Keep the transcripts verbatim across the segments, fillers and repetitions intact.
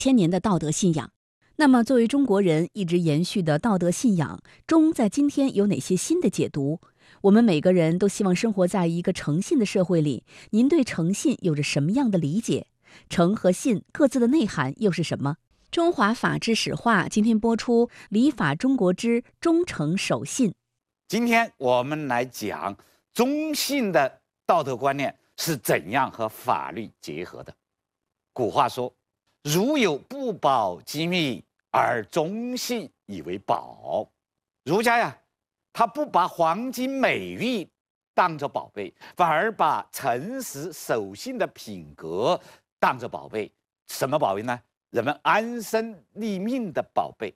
千年的道德信仰。那么，作为中国人一直延续的道德信仰，忠在今天有哪些新的解读？我们每个人都希望生活在一个诚信的社会里，您对诚信有着什么样的理解？诚和信各自的内涵又是什么？中华法治史话今天播出《礼法中国之忠诚守信》。 今天我们来讲忠信的道德观念是怎样和法律结合的。古话说：“如有不保机密，而忠信以为宝。”儒家呀，他不把黄金美玉当作宝贝，反而把诚实守信的品格当作宝贝。什么宝贝呢？人们安身立命的宝贝。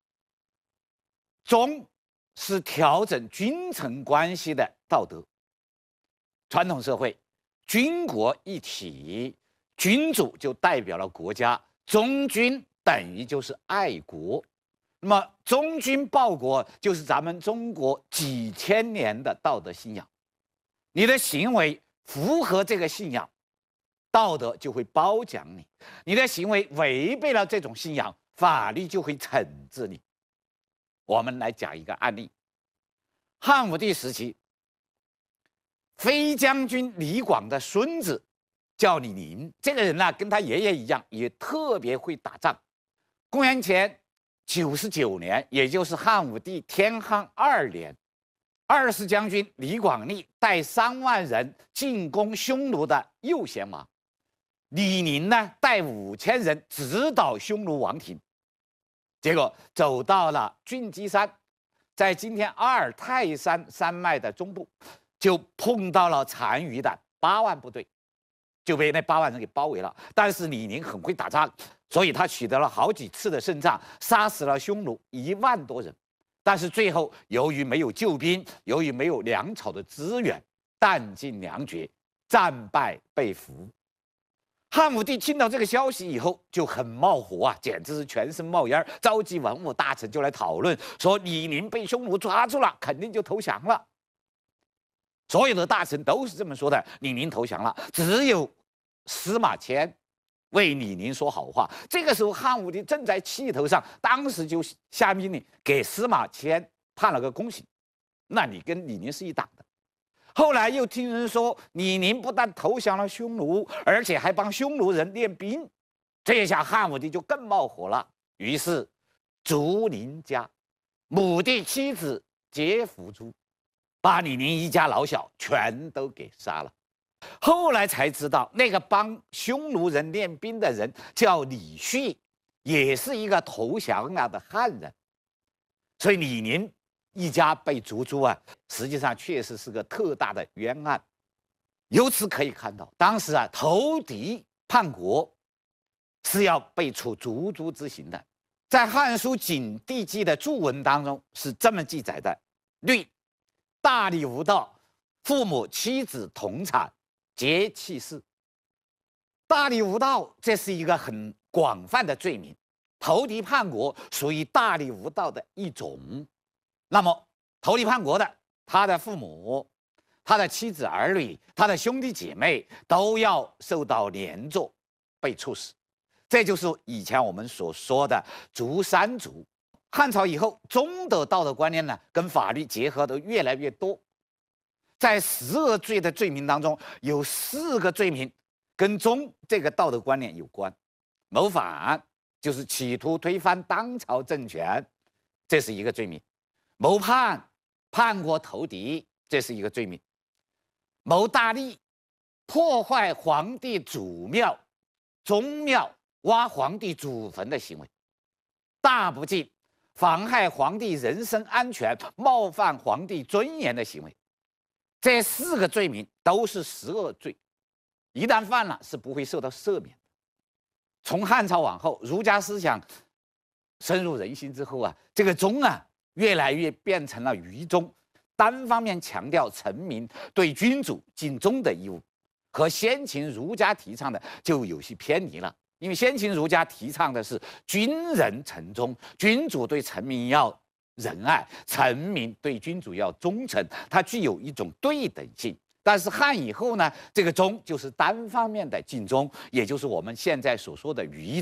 忠是调整君臣关系的道德。传统社会，军国一体，君主就代表了国家，忠君等于就是爱国。那么忠君报国就是咱们中国几千年的道德信仰。你的行为符合这个信仰，道德就会褒奖你；你的行为违背了这种信仰，法律就会惩治你。我们来讲一个案例。汉武帝时期，飞将军李广的孙子叫李宁，这个人呢，跟他爷爷一样，也特别会打仗。公元前九十九年，也就是汉武帝天汉二年，二世将军李广利带三万人进攻匈奴的右贤王，李宁呢带五千人直捣匈奴王庭，结果走到了郡基山，在今天阿尔泰山山脉的中部，就碰到了单于的八万部队，就被那八万人给包围了。但是李宁很会打仗，所以他取得了好几次的胜仗，杀死了匈奴一万多人。但是最后由于没有救兵，由于没有粮草的资源，弹尽粮绝，战败被俘。汉武帝听到这个消息以后就很冒火啊，简直是全身冒烟，召集文武大臣就来讨论，说李宁被匈奴抓住了，肯定就投降了。所有的大臣都是这么说的，李宁投降了。只有司马迁为李宁说好话。这个时候汉武帝正在气头上，当时就下命令给司马迁判了个宫刑，那你跟李宁是一党的。后来又听人说李宁不但投降了匈奴，而且还帮匈奴人练兵，这下汉武帝就更冒火了，于是逐宁家，母弟妻子皆伏诛，把李宁一家老小全都给杀了。后来才知道，那个帮匈奴人练兵的人叫李旭，也是一个投降了的汉人。所以李宁一家被逐诛啊，实际上确实是个特大的冤案。由此可以看到，当时啊，投敌叛国是要被处逐诛之刑的。在《汉书·景帝纪》的注文当中是这么记载的：律大逆无道，父母妻子同产，皆弃市。大逆无道，这是一个很广泛的罪名，投敌叛国属于大逆无道的一种。那么投敌叛国的，他的父母、他的妻子儿女、他的兄弟姐妹都要受到连坐，被处死。这就是以前我们所说的诛三族。汉朝以后，忠的道德观念呢，跟法律结合的越来越多。在十恶罪的罪名当中，有四个罪名跟忠这个道德观念有关。谋反就是企图推翻当朝政权，这是一个罪名；谋叛，叛国投敌，这是一个罪名；谋大逆，破坏皇帝祖庙、宗庙、挖皇帝祖坟的行为；大不敬，妨害皇帝人身安全、冒犯皇帝尊严的行为。这四个罪名都是十恶罪，一旦犯了是不会受到赦免的。从汉朝往后，儒家思想深入人心之后啊，这个忠啊越来越变成了愚忠，单方面强调臣民对君主尽忠的义务，和先秦儒家提倡的就有些偏离了。因为先秦儒家提倡的是君人臣忠，君主对臣民要仁爱，臣民对君主要忠诚，它具有一种对等性。但是汉以后呢，这个忠就是单方面的尽忠，也就是我们现在所说的愚忠。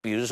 比如说。